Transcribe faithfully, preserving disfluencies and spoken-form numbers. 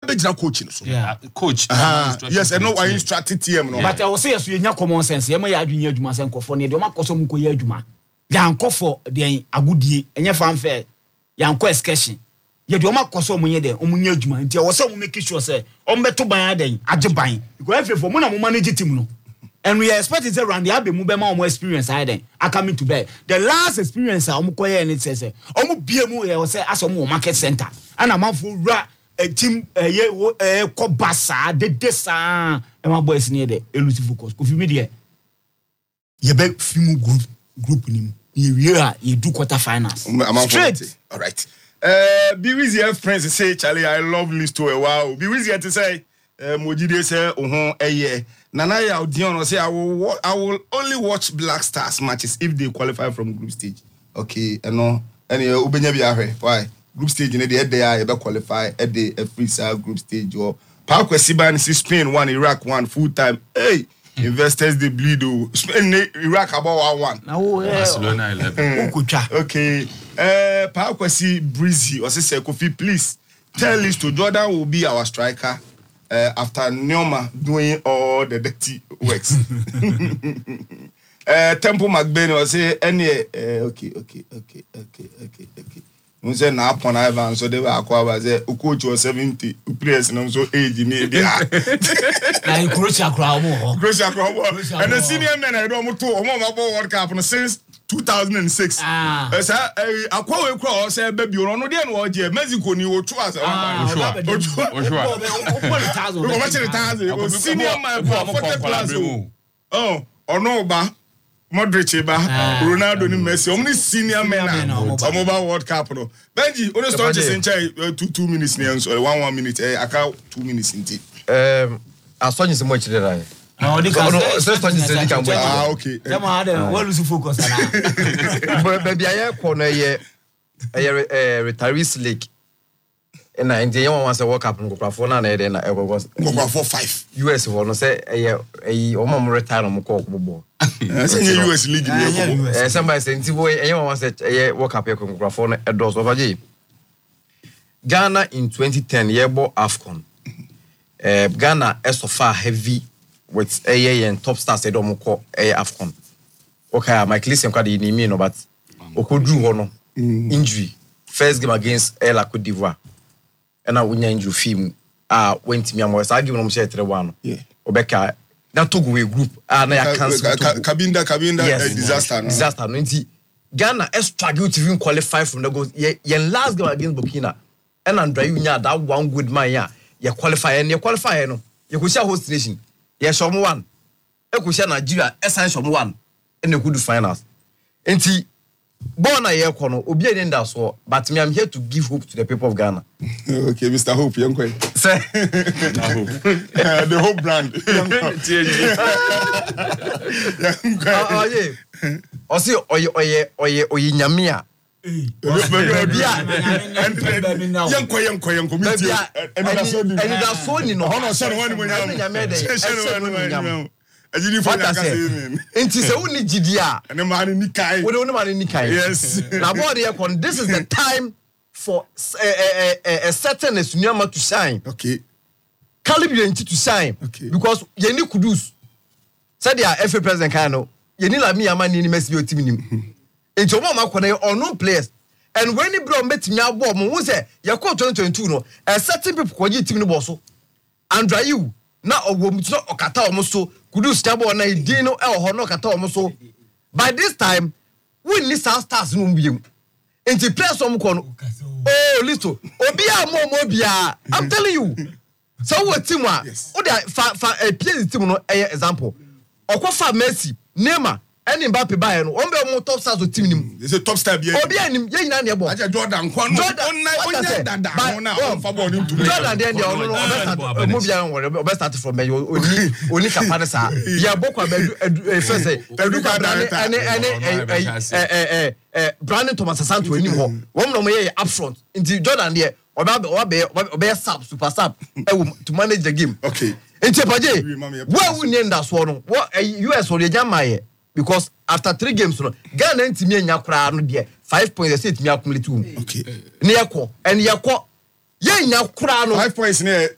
abegyina coach no so yeah coach uh, yes and no I instructed team no but I was say so you nya common sense yema ya adwenya adwuma sen kofo ne de o makoso mu koyi adwuma ya nkofo de agudie enye fanfare ya nko excursion ye de o makoso mu nye de o mu nya adwuma nti o say mu make sure say o mbeto ban aden age ban because every mu na mu manage team no and we are expecting say round the abe mu be ma o experience aden are coming to bed the last experience o mu koyi and it says o mu bie mu e o say as o mu market center ana manfo ra a team eh eh ko basa de desa e ma boys ne de elusive focus ko fi me de ye be fimu group group nim ye we are ye do quarter finals straight. All right. Uh, be Wizzy F friends say Charlie I love Listo a wow. Be Wizzy to say uh, Mojide say oh eh yeah. Nana ya Odion say I will I will only watch Black Stars matches if they qualify from group stage. Okay, and no any ubenya bi ahwe. Why? Group stage in the head there you be qualify at the free side group stage or Parkwesi ban Spain one Iraq one full time. Hey, investors they bleed oh. Spain Iraq about one. Now Barcelona eleven. Okay. Uh Parkwesi Breezy or say Kofi please tell us to Jordan will be our striker uh, after Neoma doing all the dirty works. uh Temple McBain or say any uh, okay okay okay okay okay okay. We say na upon Ivan so they were akwa say coach was seventy players no so age ni dey na Croatia crowd mo Croatia crowd and the senior men I don mo to o mo ma bo World Cup no since two thousand six ah say akwa we crowd say baby no no dey no je Mexico ni o two as Oshua Oshua Oshua senior man for forty plus oh ono ba Modric ba Ronaldo ni Messi omni senior men na mobile World Cup no Benji only start just in chai two two minutes ni so one one minute eh aka two minutes nti um asonye se mo chire rai no dey can say start just dey can ah okay dem had we lose focus na baby aye ko no ye eh retirees league na ndi yan wan say World Cup no krafo na na dey na e go go for five U S for no say eh eh o mo retire no mo ko bobo say U S league ni eh somebody say nti boy yan wan say eh World Cup e ko krafo no e do so faje Ghana in twenty ten ye bo AFCON eh Ghana is so far heavy with eh and top stars e do mo ko eh AFCON okay Michael Essien kwa dey ni me no but okodru ho no injury first game against El Cote d'Ivoire and I win injury film ah went me am was I give them share three one yeah Obeka that took away group ah na ya cancel Kabinda Kabinda yes, disaster no disaster no nti Ghana struggle to even qualify from the goals ye last game against Burkina and Andrea Unya that one good man ya ye qualify and ye qualify no ye go share host nation ye show mo one e go share Nigeria essence show mo one in the good finals nti born a year kono obi e nda so but me I'm here to give hope to the people of Ghana. Okay, Mister Hope Yankwe. Say uh, the Hope brand. Ah yeah. Osi oye oye oye oye nyamia. Yankwe Yankwe Yankwe mi and that so ni no hono so no mo nyam. Ajini for that say enti se woni gidia and man ni kai we don't man ni kai yes na board here kon this is the time for a a a, a certain esunyama to shine okay calibre enti to shine okay. Because ye ni kudus said their F A president kan no ye ni la mi amani ni Messi o team nim enti o ma ko na on players and when he bro metimi abo mo wo say ye ko twenty twenty-two no a certain people ko ji team ni bo so Andra you na owo mutino okata omo so kudus tabo na idin no e ho no okata omo so by this time we need some stars no biem enti players omo ko no oh listo obi a mo mo bia I'm telling you so what team a o da fa fa a play team no e example okofa Messi Neymar any Mbappe buy no on be mo top stars o team nim they say top star bia obi anim ye nyina na e bo aja Jordan kwa no onya dada no na on fa ball nim to Jordan dey dey no no mo bia on we start from me oni oni kapane sa ya bokwa be first say edu ka brand any eh eh Brandon Thomas Santo enim ho wo mo no ye up front into Jordan dey oba oba oba sub super sub to manage the game okay enti paje where we need that so no U S or the jamaye because after three games no Ghana ntimi anya kura no de five points set me accumulate okay ne yakọ en yakọ ye nya kura no five points ne